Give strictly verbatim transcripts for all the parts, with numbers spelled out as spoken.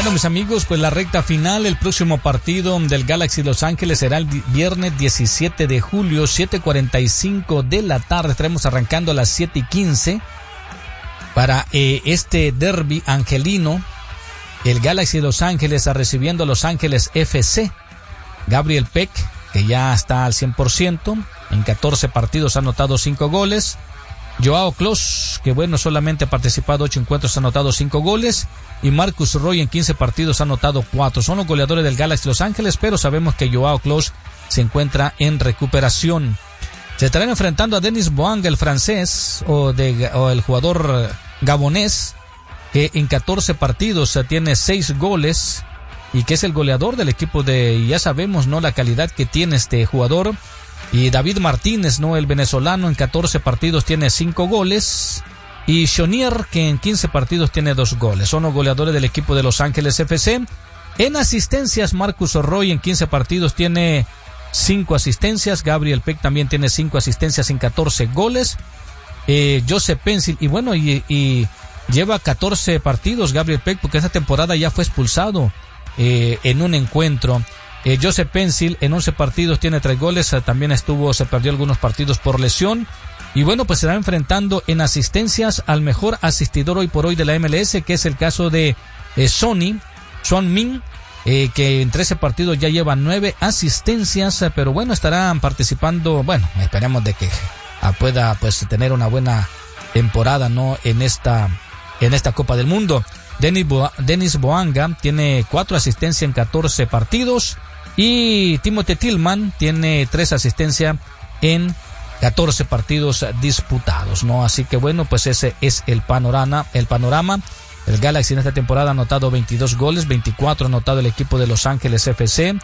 Bueno, mis amigos, pues la recta final, el próximo partido del Galaxy Los Ángeles será el viernes diecisiete de julio, siete cuarenta y cinco de la tarde. Estaremos arrancando a las siete y quince para eh, este derbi angelino. El Galaxy Los Ángeles recibiendo a Los Ángeles F C. Gabriel Peck, que ya está al cien por ciento, en catorce partidos ha anotado cinco goles. Joao Klos, que bueno, solamente ha participado ocho encuentros, ha anotado cinco goles. Y Marcus Roy en quince partidos ha anotado cuatro. Son los goleadores del Galaxy Los Ángeles, pero sabemos que Joao Klos se encuentra en recuperación. Se estarán enfrentando a Denis Boanga, el francés, o, de, o el jugador gabonés, que en catorce partidos tiene seis goles y que es el goleador del equipo de, y ya sabemos, ¿no?, la calidad que tiene este jugador. Y David Martínez, ¿no?, el venezolano, en catorce partidos tiene cinco goles. Y Shonier, que en quince partidos tiene dos goles. Son los goleadores del equipo de Los Ángeles F C. En asistencias, Marcus Roy en quince partidos tiene cinco asistencias. Gabriel Peck también tiene cinco asistencias en catorce goles. Eh, Joseph Pencil, y bueno, y, y lleva catorce partidos Gabriel Peck, porque esta temporada ya fue expulsado eh, en un encuentro. Eh, Joseph Pencil en once partidos tiene tres goles. Eh, también estuvo, se perdió algunos partidos por lesión. Y bueno, pues se va enfrentando en asistencias al mejor asistidor hoy por hoy de la M L S, que es el caso de eh, Sonny, Son Min, eh, que en trece partidos ya lleva nueve asistencias, eh, pero bueno, estarán participando, bueno, esperemos de que ah, pueda pues tener una buena temporada, ¿no?, en esta, en esta Copa del Mundo. Denis, Bo- Denis Boanga tiene cuatro asistencias en catorce partidos y Timothy Tillman tiene tres asistencias en catorce partidos disputados, ¿no? Así que bueno, pues ese es el panorama, el panorama. El Galaxy en esta temporada ha anotado veintidós goles, veinticuatro ha anotado el equipo de Los Ángeles F C,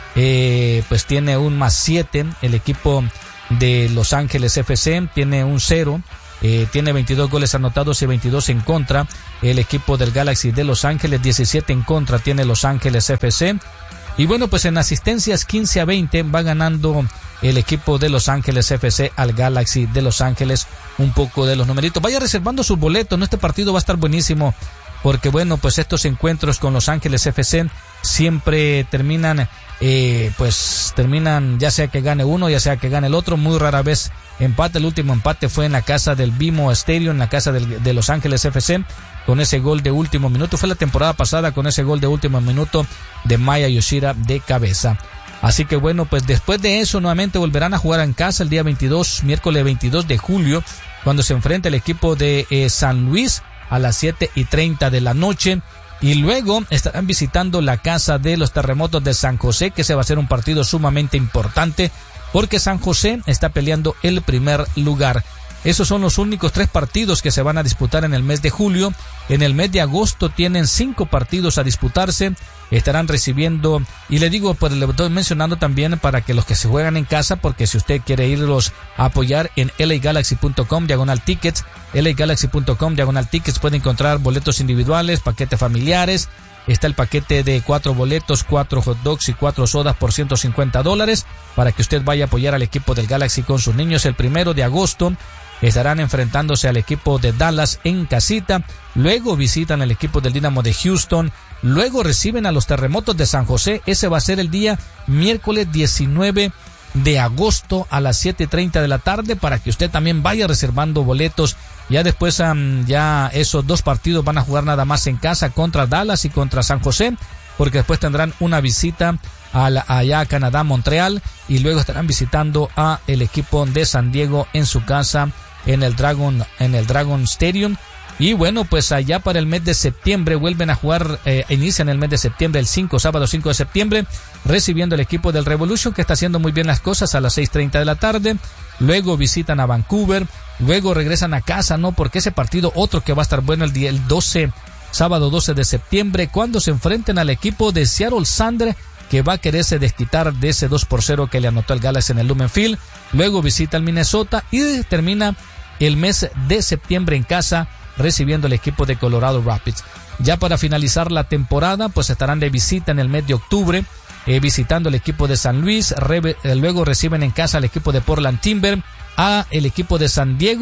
eh, pues tiene un más siete, el equipo de Los Ángeles F C tiene un cero, eh, tiene veintidós goles anotados y veintidós en contra. El equipo del Galaxy de Los Ángeles, diecisiete en contra tiene Los Ángeles F C. Y bueno, pues en asistencias quince a veinte va ganando el equipo de Los Ángeles F C al Galaxy de Los Ángeles. Un poco de los numeritos. Vaya reservando sus boletos, ¿no? Este partido va a estar buenísimo, porque bueno, pues estos encuentros con Los Ángeles F C siempre terminan, eh, pues terminan ya sea que gane uno, ya sea que gane el otro, muy rara vez empate. El último empate fue en la casa del B M O Stadium, en la casa del, de Los Ángeles F C, con ese gol de último minuto. Fue la temporada pasada con ese gol de último minuto de Maya Yoshida de cabeza. Así que bueno, pues después de eso nuevamente volverán a jugar en casa el día veintidós, miércoles veintidós de julio, cuando se enfrenta el equipo de eh, San Luis a las siete y treinta de la noche. Y luego estarán visitando la casa de los Terremotos de San José, que se va a ser un partido sumamente importante, porque San José está peleando el primer lugar. Esos son los únicos tres partidos que se van a disputar en el mes de julio. En el mes de agosto tienen cinco partidos a disputarse. Estarán recibiendo, y le digo, pues le estoy mencionando también para que los que se juegan en casa, porque si usted quiere irlos a apoyar en L A Galaxy punto com diagonal tickets, L A Galaxy punto com diagonal tickets, puede encontrar boletos individuales, paquetes familiares. Está el paquete de cuatro boletos, cuatro hot dogs y cuatro sodas por ciento cincuenta dólares para que usted vaya a apoyar al equipo del Galaxy con sus niños. El primero de agosto estarán enfrentándose al equipo de Dallas en casita, luego visitan al equipo del Dynamo de Houston, luego reciben a los Terremotos de San José. Ese va a ser el día miércoles diecinueve de agosto a las siete y treinta de la tarde, para que usted también vaya reservando boletos. Ya después um, ya esos dos partidos van a jugar nada más en casa, contra Dallas y contra San José, porque después tendrán una visita a la, allá a Canadá, Montreal, y luego estarán visitando a el equipo de San Diego en su casa en el Dragon en el Dragon Stadium. Y bueno, pues allá para el mes de septiembre vuelven a jugar, eh, inician el mes de septiembre, el cinco, sábado cinco de septiembre, recibiendo el equipo del Revolution, que está haciendo muy bien las cosas, a las seis y treinta de la tarde. Luego visitan a Vancouver, luego regresan a casa, ¿no? Porque ese partido, otro que va a estar bueno el día, el doce, sábado doce de septiembre, cuando se enfrenten al equipo de Seattle Sounders, que va a quererse desquitar de ese dos por cero que le anotó el Galaxy en el Lumen Field. Luego visita al Minnesota y termina el mes de septiembre en casa, recibiendo el equipo de Colorado Rapids. Ya para finalizar la temporada, pues estarán de visita en el mes de octubre, eh, visitando el equipo de San Luis, re, eh, luego reciben en casa al equipo de Portland Timber, a el equipo de San Diego,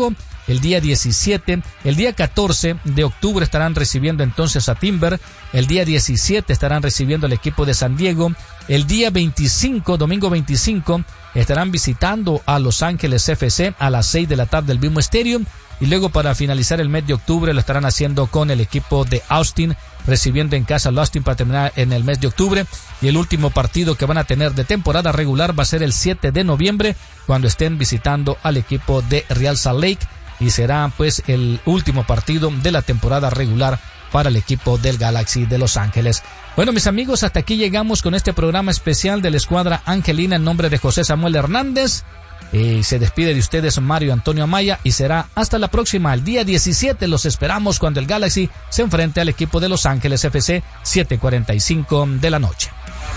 el día diecisiete. El día catorce de octubre estarán recibiendo entonces a Timber. El día diecisiete estarán recibiendo al equipo de San Diego. El día veinticinco, domingo veinticinco, estarán visitando a Los Ángeles F C a las seis de la tarde del mismo estadio. Y luego para finalizar el mes de octubre lo estarán haciendo con el equipo de Austin, recibiendo en casa a Austin para terminar en el mes de octubre. Y el último partido que van a tener de temporada regular va a ser el siete de noviembre, cuando estén visitando al equipo de Real Salt Lake. Y será pues el último partido de la temporada regular para el equipo del Galaxy de Los Ángeles. Bueno, mis amigos, hasta aquí llegamos con este programa especial de la Escuadra Angelina en nombre de José Samuel Hernández. Y se despide de ustedes Mario Antonio Amaya y será hasta la próxima. El día diecisiete los esperamos cuando el Galaxy se enfrente al equipo de Los Ángeles F C, siete cuarenta y cinco de la noche.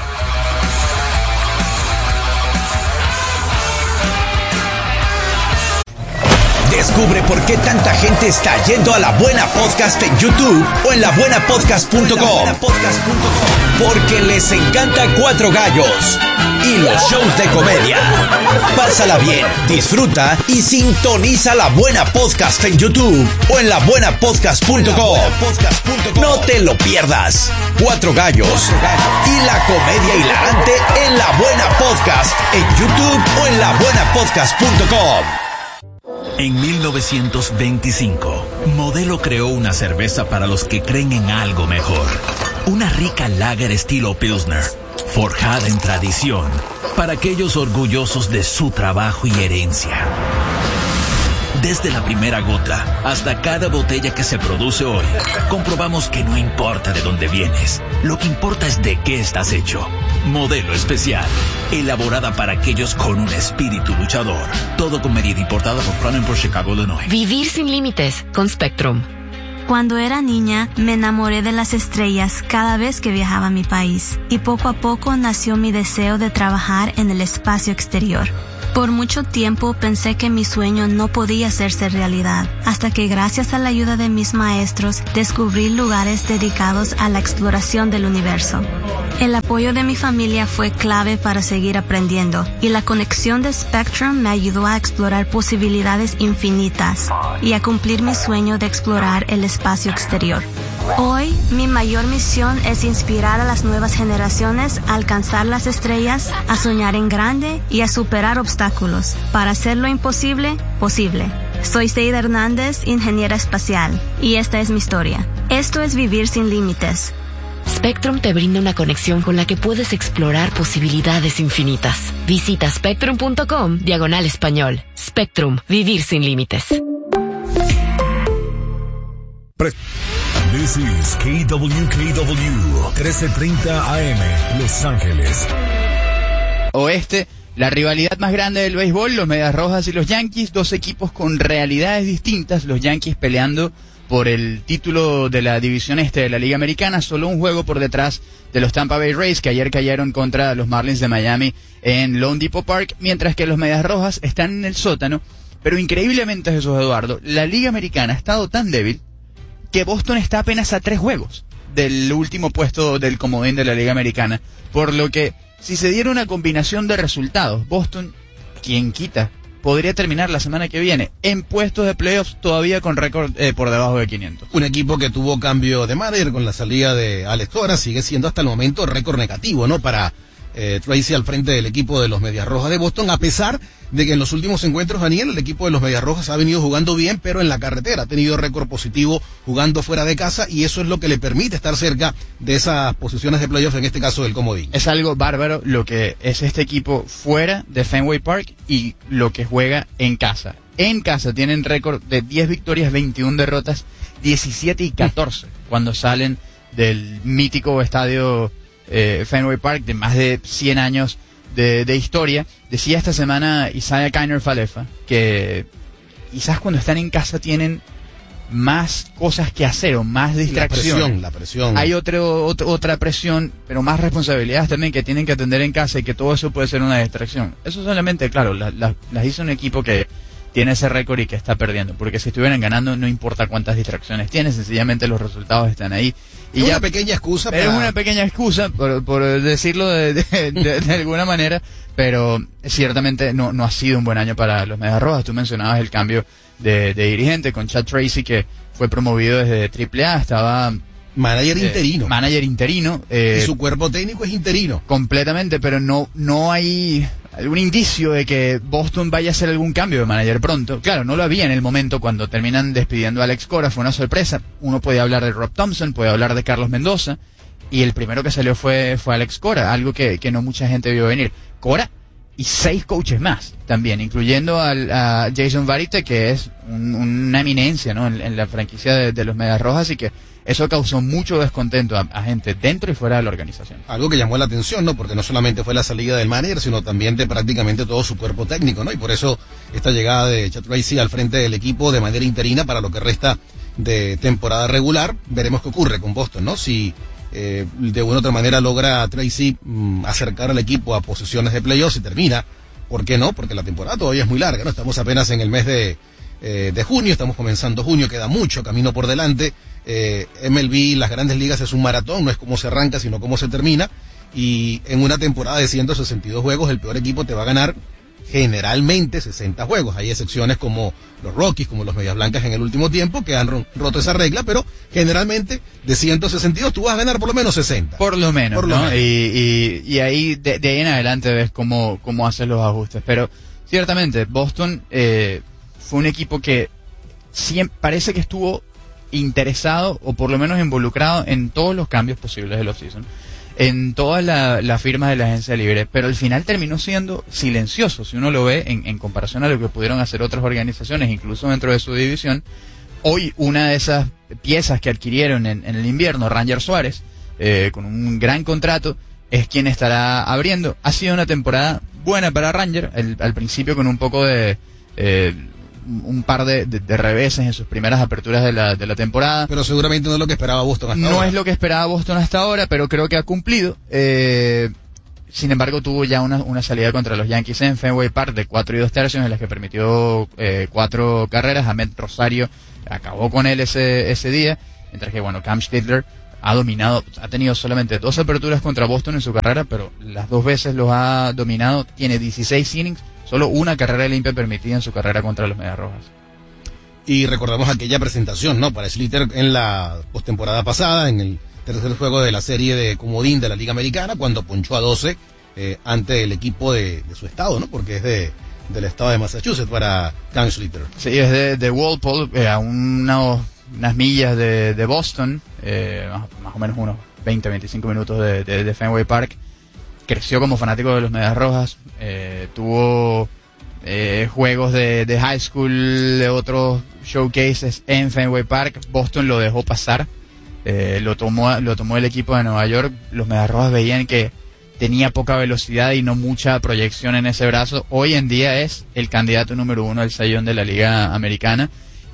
Descubre por qué tanta gente está yendo a La Buena Podcast en YouTube o en la buena podcast punto com. Porque les encanta Cuatro Gallos y los shows de comedia. Pásala bien, disfruta y sintoniza La Buena Podcast en YouTube o en la buena podcast punto com. No te lo pierdas. Cuatro Gallos y la comedia hilarante en La Buena Podcast en YouTube o en la buena podcast punto com. En mil novecientos veinticinco, Modelo creó una cerveza para los que creen en algo mejor. Una rica lager estilo Pilsner, forjada en tradición, para aquellos orgullosos de su trabajo y herencia. Desde la primera gota hasta cada botella que se produce hoy, comprobamos que no importa de dónde vienes, lo que importa es de qué estás hecho. Modelo especial, elaborada para aquellos con un espíritu luchador. Todo con medida, importada por Crown por Chicago, Illinois. Vivir sin límites con Spectrum. Cuando era niña, me enamoré de las estrellas cada vez que viajaba a mi país, y poco a poco nació mi deseo de trabajar en el espacio exterior. Por mucho tiempo pensé que mi sueño no podía hacerse realidad, hasta que gracias a la ayuda de mis maestros descubrí lugares dedicados a la exploración del universo. El apoyo de mi familia fue clave para seguir aprendiendo, y la conexión de Spectrum me ayudó a explorar posibilidades infinitas y a cumplir mi sueño de explorar el espacio exterior. Hoy, mi mayor misión es inspirar a las nuevas generaciones a alcanzar las estrellas, a soñar en grande y a superar obstáculos, para hacer lo imposible, posible. Soy Seida Hernández, ingeniera espacial, y esta es mi historia. Esto es vivir sin límites. Spectrum te brinda una conexión con la que puedes explorar posibilidades infinitas. Visita spectrum punto com, diagonal español. Spectrum, vivir sin límites. Pre- This is K W K W, trece treinta A M, Los Ángeles. Oeste, la rivalidad más grande del béisbol, los Medias Rojas y los Yankees, dos equipos con realidades distintas, los Yankees peleando por el título de la división este de la Liga Americana, solo un juego por detrás de los Tampa Bay Rays, que ayer cayeron contra los Marlins de Miami en Lone Depot Park, mientras que los Medias Rojas están en el sótano. Pero increíblemente, Jesús Eduardo, la Liga Americana ha estado tan débil que Boston está apenas a tres juegos del último puesto del comodín de la Liga Americana, por lo que si se diera una combinación de resultados, Boston, quien quita, podría terminar la semana que viene en puestos de playoffs todavía con récord eh, por debajo de quinientos. Un equipo que tuvo cambio de manager con la salida de Alex Cora, sigue siendo hasta el momento récord negativo, ¿no? Para eh, Tracy al frente del equipo de los Medias Rojas de Boston, a pesar de que en los últimos encuentros, Daniel, el equipo de los Medias Rojas ha venido jugando bien, pero en la carretera ha tenido récord positivo jugando fuera de casa, y eso es lo que le permite estar cerca de esas posiciones de playoff, en este caso del comodín. Es algo bárbaro lo que es este equipo fuera de Fenway Park y lo que juega en casa. En casa tienen récord de diez victorias, veintiuna derrotas, diecisiete y catorce cuando salen del mítico estadio eh, Fenway Park de más de cien años De, de historia. Decía esta semana Isaiah Kiner Falefa que quizás cuando están en casa tienen más cosas que hacer o más distracción. La presión, la presión. Hay otro, otro, otra presión, pero más responsabilidades también que tienen que atender en casa, y que todo eso puede ser una distracción. Eso solamente, claro, las la, la dice un equipo que tiene ese récord y que está perdiendo, porque si estuvieran ganando no importa cuántas distracciones tiene, sencillamente los resultados están ahí. Y es ya, una pequeña excusa. Es para... una pequeña excusa, por, por decirlo de, de, de, de alguna manera, pero ciertamente no, no ha sido un buen año para los Medias Rojas. Tú mencionabas el cambio de, de dirigente con Chad Tracy, que fue promovido desde triple A, estaba... Manager eh, interino. Manager interino. Eh, y su cuerpo técnico es interino. Completamente, pero no, no hay algún indicio de que Boston vaya a hacer algún cambio de manager pronto. Claro, no lo había en el momento cuando terminan despidiendo a Alex Cora, fue una sorpresa. Uno puede hablar de Rob Thompson, puede hablar de Carlos Mendoza, y el primero que salió fue, fue Alex Cora, algo que, que no mucha gente vio venir. Cora y seis coaches más también, incluyendo al, a Jason Varite, que es un, una eminencia, ¿no? en, en la franquicia de, de los Medias Rojas, y que eso causó mucho descontento a, a gente dentro y fuera de la organización. Algo que llamó la atención, ¿no? Porque no solamente fue la salida del manager, sino también de prácticamente todo su cuerpo técnico, ¿no? Y por eso esta llegada de Chad Tracy al frente del equipo de manera interina para lo que resta de temporada regular. Veremos qué ocurre con Boston, ¿no? Si eh, de una u otra manera logra Tracy mmm, acercar al equipo a posiciones de playoffs y termina, ¿por qué no? Porque la temporada todavía es muy larga, ¿no? Estamos apenas en el mes de, eh, de junio, estamos comenzando junio, queda mucho camino por delante. Eh, M L B, las grandes ligas es un maratón, no es cómo se arranca, sino cómo se termina. Y en una temporada de ciento sesenta y dos juegos, el peor equipo te va a ganar generalmente sesenta juegos. Hay excepciones como los Rockies, como los Medias Blancas en el último tiempo, que han ro- roto esa regla, pero generalmente de ciento sesenta y dos tú vas a ganar por lo menos sesenta. Por lo menos, por lo ¿no? menos. Y, y, y ahí, de, de ahí en adelante ves cómo, cómo haces los ajustes. Pero ciertamente, Boston eh, fue un equipo que siempre, parece que estuvo interesado o por lo menos involucrado en todos los cambios posibles del offseason, en todas las la firmas de la agencia libre, pero al final terminó siendo silencioso, si uno lo ve en, en comparación a lo que pudieron hacer otras organizaciones, incluso dentro de su división. Hoy una de esas piezas que adquirieron en, en el invierno, Ranger Suárez, eh, con un gran contrato, es quien estará abriendo. Ha sido una temporada buena para Ranger, el, al principio con un poco de... Eh, un par de, de, de reveses en sus primeras aperturas de la, de la temporada. Pero seguramente no es lo que esperaba Boston hasta no ahora. No es lo que esperaba Boston hasta ahora, pero creo que ha cumplido. Eh, sin embargo, tuvo ya una, una salida contra los Yankees en Fenway Park de cuatro y dos tercios, en las que permitió eh, cuatro carreras. Ahmed Rosario acabó con él ese, ese día, mientras que, bueno, Cam Stidler ha dominado, ha tenido solamente dos aperturas contra Boston en su carrera, pero las dos veces los ha dominado. Tiene dieciséis innings, solo una carrera limpia permitida en su carrera contra los Medias Rojas. Y recordamos aquella presentación, ¿no? Para Slater en la postemporada pasada, en el tercer juego de la serie de comodín de la Liga Americana, cuando ponchó a doce eh, ante el equipo de, de su estado, ¿no? Porque es de del estado de Massachusetts para Cam Slater. Sí, es de, de Walpole, eh, a una, unas millas de, de Boston, eh, más, más o menos unos veinte, veinticinco minutos de, de, de Fenway Park. Creció como fanático de los Medias Rojas, eh, tuvo eh, juegos de, de high school, de otros showcases en Fenway Park. Boston lo dejó pasar, eh, lo tomó lo tomó el equipo de Nueva York. Los Medias Rojas veían que tenía poca velocidad y no mucha proyección en ese brazo. Hoy en día es el candidato número uno al Cy Young de la Liga Americana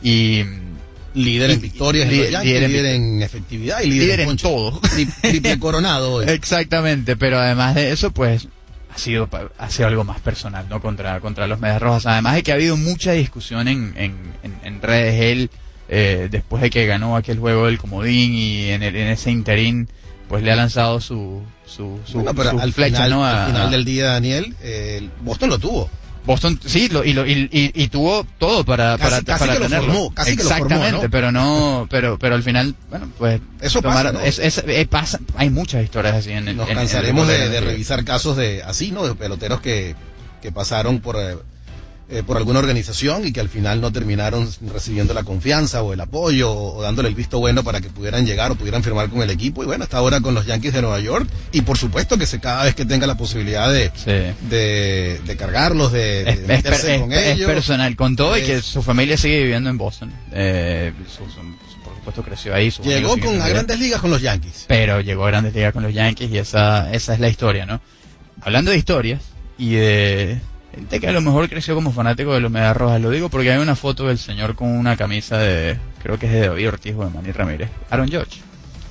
y líder y, en victorias, líder, en, Yankees, líder, líder en efectividad y líder, líder en, en todo. Triple coronado hoy. Exactamente, pero además de eso, pues ha sido ha sido algo más personal, ¿no? Contra contra los Medias Rojas. Además de que ha habido mucha discusión en en, en, en redes. Él, eh, después de que ganó aquel juego del comodín y en, el, en ese interín, pues le ha lanzado su su, su, bueno, pero su al flecha, final, ¿no? A, al final del día, Daniel, eh, Boston lo tuvo. Boston sí lo, y, lo, y, y, y tuvo todo para casi, para, casi para que tenerlo. Lo formó, casi exactamente, que lo formó, ¿no? pero no pero pero al final, bueno, pues eso tomaron, pasa, ¿no? es, es, es, pasa, hay muchas historias así en el nos en, cansaremos en el de, de revisar casos de así, ¿no? De peloteros que que pasaron por eh, eh, por alguna organización y que al final no terminaron recibiendo la confianza o el apoyo o, o dándole el visto bueno para que pudieran llegar o pudieran firmar con el equipo. Y bueno, hasta ahora con los Yankees de Nueva York, y por supuesto que se, cada vez que tenga la posibilidad de sí. de, de cargarlos, de, de es, meterse es, con es, ellos. Es personal, con todo es, y que su familia sigue viviendo en Boston. Eh, su, su, por supuesto creció ahí. Llegó con a grandes ligas con los Yankees. Pero llegó a grandes ligas con los Yankees y esa, esa es la historia, ¿no? Hablando de historias y de gente que a lo mejor creció como fanático de los Medias Rojas, lo digo porque hay una foto del señor con una camisa de, creo que es de David Ortiz o de Manny Ramírez, Aaron Judge.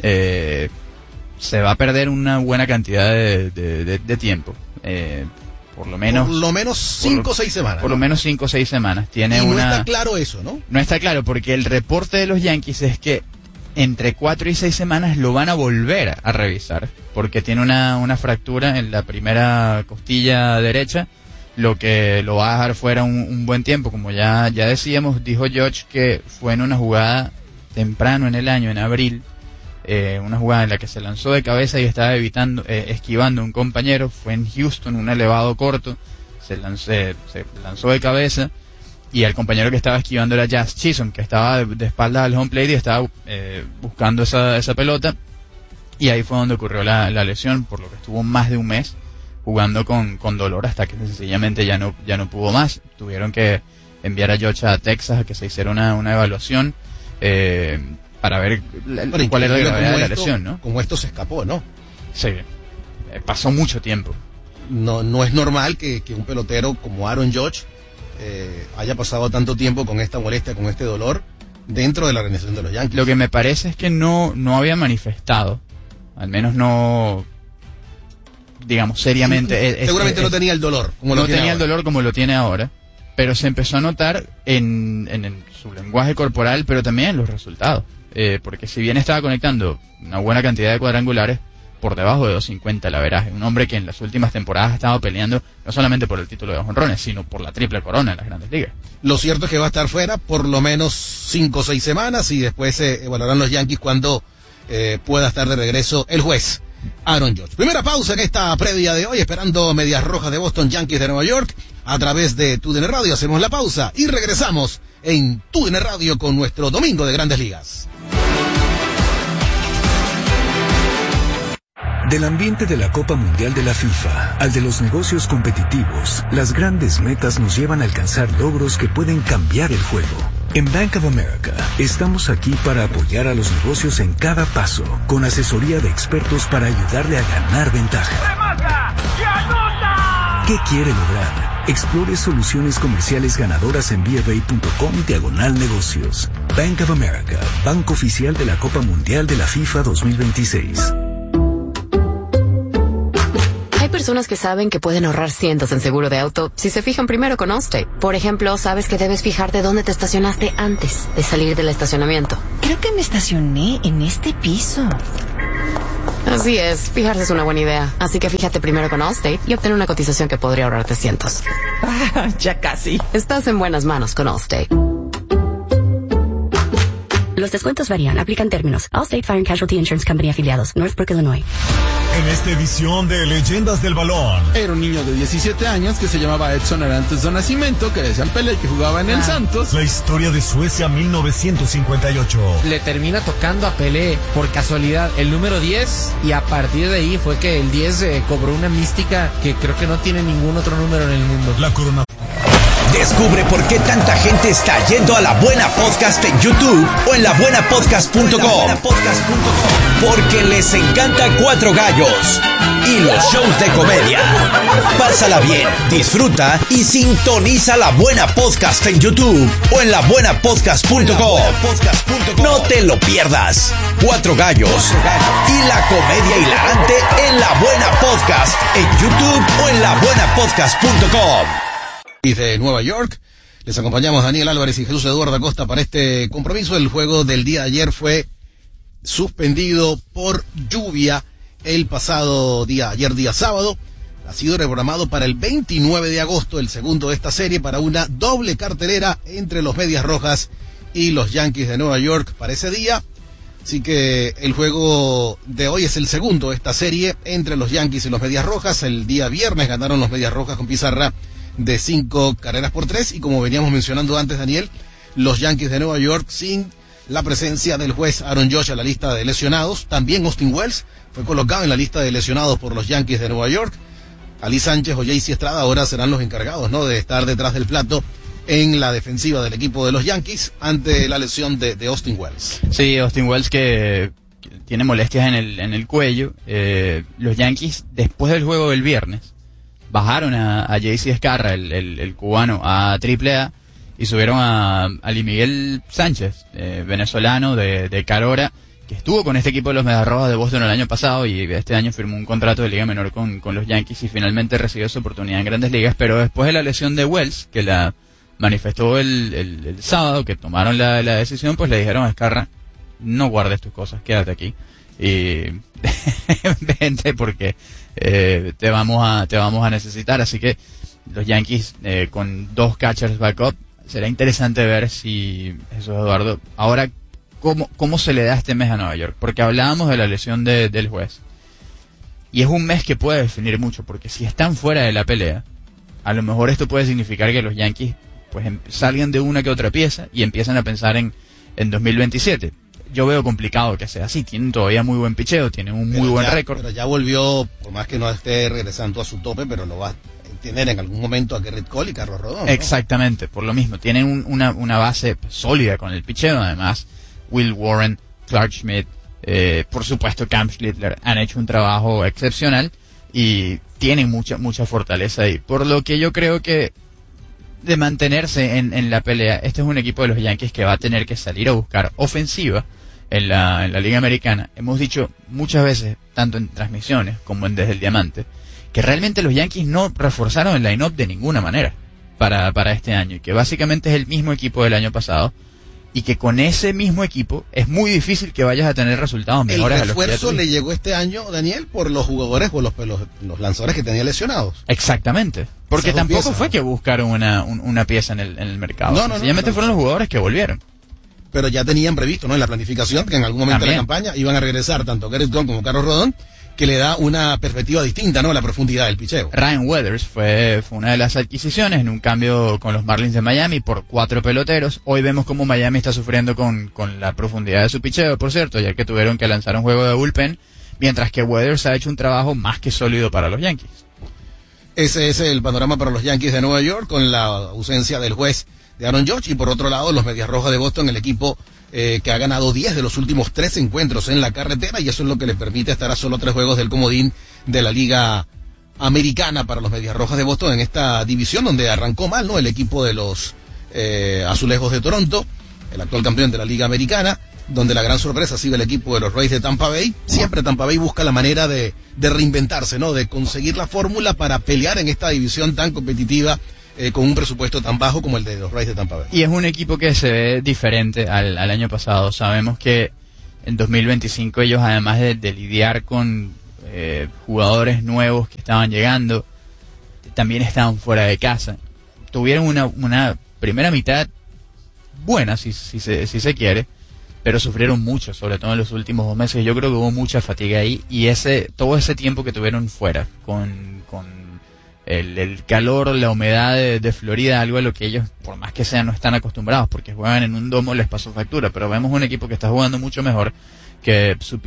Eh, se va a perder una buena cantidad de, de, de, de tiempo. Eh, por lo menos... Por lo menos cinco o seis semanas. Por ¿no? lo menos cinco o seis semanas. Tiene y no una... está claro eso, ¿no? No está claro porque el reporte de los Yankees es que entre cuatro y seis semanas lo van a volver a revisar, porque tiene una, una fractura en la primera costilla derecha, lo que lo va a dejar fuera un, un buen tiempo. Como ya, ya decíamos, dijo George que fue en una jugada temprano en el año, en abril, eh, una jugada en la que se lanzó de cabeza y estaba evitando, eh, esquivando a un compañero. Fue en Houston, un elevado corto, se lanzó, se lanzó de cabeza, y el compañero que estaba esquivando era Jazz Chisholm, que estaba de, de espaldas al home plate y estaba eh, buscando esa, esa pelota, y ahí fue donde ocurrió la, la lesión, por lo que estuvo más de un mes jugando con, con dolor, hasta que sencillamente ya no, ya no pudo más. Tuvieron que enviar a George a Texas a que se hiciera una, una evaluación eh, para ver la, cuál era la gravedad de la esto, lesión, ¿no? Como esto se escapó, ¿no? Sí, eh, pasó mucho tiempo. No, no es normal que, que un pelotero como Aaron Judge eh, haya pasado tanto tiempo con esta molestia, con este dolor, dentro de la organización de los Yankees. Lo que me parece es que no, no había manifestado, al menos no, digamos, seriamente. Seguramente es, no tenía el dolor. Como no lo tiene tenía ahora. el dolor como lo tiene ahora, pero se empezó a notar en, en, en su lenguaje corporal, pero también en los resultados. Eh, porque si bien estaba conectando una buena cantidad de cuadrangulares, por debajo de doscientos cincuenta el averaje. Un hombre que en las últimas temporadas ha estado peleando no solamente por el título de jonrones, sino por la triple corona en las Grandes Ligas. Lo cierto es que va a estar fuera por lo menos cinco o seis semanas, y después se evaluarán los Yankees cuando eh, pueda estar de regreso el juez Aaron Judge. Primera pausa en esta previa de hoy, esperando Medias Rojas de Boston, Yankees de Nueva York, a través de T U D N Radio. Hacemos la pausa y regresamos en T U D N Radio con nuestro Domingo de Grandes Ligas. Del ambiente de la Copa Mundial de la FIFA al de los negocios competitivos, las grandes metas nos llevan a alcanzar logros que pueden cambiar el juego. En Bank of America estamos aquí para apoyar a los negocios en cada paso, con asesoría de expertos para ayudarle a ganar ventaja. ¿Qué quiere lograr? Explore soluciones comerciales ganadoras en B F A punto com diagonal negocios. Bank of America, banco oficial de la Copa Mundial de la FIFA dos mil veintiséis. Hay personas que saben que pueden ahorrar cientos en seguro de auto si se fijan primero con Allstate. Por ejemplo, sabes que debes fijarte dónde te estacionaste antes de salir del estacionamiento. Creo que me estacioné en este piso. Así es, fijarse es una buena idea. Así que fíjate primero con Allstate y obtén una cotización que podría ahorrarte cientos. Ah, ya casi. Estás en buenas manos con Allstate. Los descuentos varían, aplican términos. Allstate Fire and Casualty Insurance Company afiliados, Northbrook, Illinois. En esta edición de Leyendas del Balón. Era un niño de diecisiete años que se llamaba Edson Arantes do Nascimento, que le decían Pelé, que jugaba en el Santos. La historia de Suecia mil novecientos cincuenta y ocho. Le termina tocando a Pelé, por casualidad, el número diez, y a partir de ahí fue que el diez eh, cobró una mística que creo que no tiene ningún otro número en el mundo. La corona. Descubre por qué tanta gente está yendo a La Buena Podcast en YouTube o en la buena podcast punto com. Porque les encanta Cuatro Gallos y los shows de comedia. Pásala bien, disfruta y sintoniza La Buena Podcast en YouTube o en la buena podcast punto com. No te lo pierdas. Cuatro Gallos y la comedia hilarante en La Buena Podcast en YouTube o en la buena podcast punto com. De Nueva York, les acompañamos Daniel Álvarez y Jesús Eduardo Acosta para este compromiso. El juego del día de ayer fue suspendido por lluvia el pasado día, ayer día sábado. Ha sido reprogramado para el veintinueve de agosto, el segundo de esta serie, para una doble cartelera entre los Medias Rojas y los Yankees de Nueva York para ese día. Así que el juego de hoy es el segundo de esta serie entre los Yankees y los Medias Rojas. El día viernes ganaron los Medias Rojas con pizarra de cinco carreras por tres, y como veníamos mencionando antes, Daniel, los Yankees de Nueva York sin la presencia del juez Aaron Judge a la lista de lesionados. También Austin Wells fue colocado en la lista de lesionados por los Yankees de Nueva York. Ali Sánchez o J C Estrada ahora serán los encargados, ¿no?, de estar detrás del plato en la defensiva del equipo de los Yankees ante la lesión de, de Austin Wells. Sí, Austin Wells que, que tiene molestias en el, en el cuello. Eh, los Yankees, después del juego del viernes, bajaron a, a J C Escarra, el, el, el cubano, a triple A, y subieron a, a Ali Miguel Sánchez, eh, venezolano de, de Carora, que estuvo con este equipo de los Medias Rojas de Boston el año pasado, y este año firmó un contrato de liga menor con, con los Yankees, y finalmente recibió su oportunidad en Grandes Ligas. Pero después de la lesión de Wells, que la manifestó el, el, el sábado, que tomaron la, la decisión, pues le dijeron a Escarra no guardes tus cosas, quédate aquí. Y vente porque eh, te vamos a te vamos a necesitar. Así que los Yankees eh, con dos catchers backup, será interesante ver si Jesús Eduardo ahora cómo cómo se le da este mes a Nueva York, porque hablábamos de la lesión de, del juez y es un mes que puede definir mucho, porque si están fuera de la pelea, a lo mejor esto puede significar que los Yankees pues em, salgan de una que otra pieza y empiezan a pensar en en dos mil veintisiete. Yo veo complicado que sea así. Tienen todavía muy buen picheo, tienen un muy pero buen ya, récord. Pero ya volvió, por más que no esté regresando a su tope, pero lo va a tener en algún momento a Gerrit Cole y Carlos Rodón, ¿no? Exactamente, por lo mismo. Tienen un, una, una base sólida con el picheo, además. Will Warren, Clark Schmidt, eh, por supuesto Cam Schlittler han hecho un trabajo excepcional y tienen mucha mucha fortaleza ahí. Por lo que yo creo que de mantenerse en, en la pelea, este es un equipo de los Yankees que va a tener que salir a buscar ofensiva en la, en la Liga Americana. Hemos dicho muchas veces, tanto en transmisiones como en Desde el Diamante, que realmente los Yankees no reforzaron el line-up de ninguna manera para, para este año, y que básicamente es el mismo equipo del año pasado, y que con ese mismo equipo es muy difícil que vayas a tener resultados mejores. El refuerzo a los que ya le llegó este año, Daniel, por los jugadores, por los, los, los lanzadores que tenía lesionados. Exactamente, porque tampoco piezas, fue ¿no? que buscaron una, un, una pieza en el, en el mercado. No, no, no, sencillamente no, fueron los jugadores que volvieron. Pero ya tenían previsto, ¿no?, en la planificación que en algún momento También. de la campaña iban a regresar tanto Gerrit Cole como Carlos Rodón, que le da una perspectiva distinta, ¿no?, a la profundidad del picheo. Ryan Weathers fue, fue una de las adquisiciones en un cambio con los Marlins de Miami por cuatro peloteros. Hoy vemos cómo Miami está sufriendo con, con la profundidad de su picheo, por cierto, ya que tuvieron que lanzar un juego de bullpen, mientras que Weathers ha hecho un trabajo más que sólido para los Yankees. Ese es el panorama para los Yankees de Nueva York, con la ausencia del juez de Aaron Judge, y por otro lado los Medias Rojas de Boston, el equipo eh, que ha ganado diez de los últimos tres encuentros en la carretera, y eso es lo que le permite estar a solo tres juegos del comodín de la Liga Americana para los Medias Rojas de Boston en esta división donde arrancó mal, ¿no?, el equipo de los eh, Azulejos de Toronto, el actual campeón de la Liga Americana, donde la gran sorpresa ha sido el equipo de los Rays de Tampa Bay. Siempre Tampa Bay busca la manera de, de reinventarse, ¿no?, de conseguir la fórmula para pelear en esta división tan competitiva, eh, con un presupuesto tan bajo como el de los Rays de Tampa Bay. Y es un equipo que se ve diferente al, al año pasado. Sabemos que en dos mil veinticinco ellos, además de, de lidiar con eh, jugadores nuevos que estaban llegando, también estaban fuera de casa. Tuvieron una, una primera mitad buena, si, si, se, si se quiere, pero sufrieron mucho, sobre todo en los últimos dos meses. Yo creo que hubo mucha fatiga ahí, y ese todo ese tiempo que tuvieron fuera, con, con el, el calor, la humedad de, de Florida, algo a lo que ellos, por más que sean, no están acostumbrados, porque juegan en un domo, les pasó factura. Pero vemos un equipo que está jugando mucho mejor, que su